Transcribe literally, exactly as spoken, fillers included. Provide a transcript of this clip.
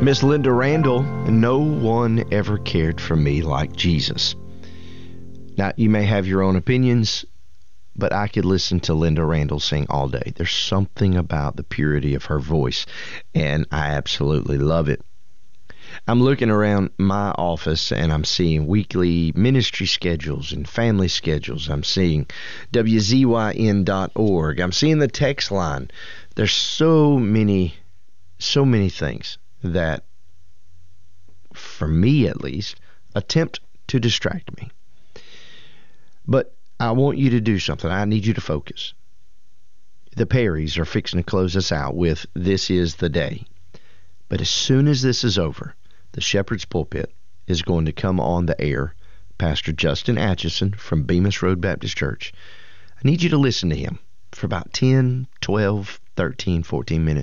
Miss Linda Randall, no one ever cared for me like Jesus. Now, you may have your own opinions, but I could listen to Linda Randall sing all day. There's something about the purity of her voice, and I absolutely love it. I'm looking around my office, and I'm seeing weekly ministry schedules and family schedules. I'm seeing W Z Y N dot org. I'm seeing the text line. There's so many, so many things that, for me at least, attempt to distract me. But I want you to do something. I need you to focus. The Perrys are fixing to close us out with This Is the Day. But as soon as this is over, the Shepherd's Pulpit is going to come on the air. Pastor Justin Atchison from Bemis Road Baptist Church. I need you to listen to him for about ten, twelve, thirteen, fourteen minutes.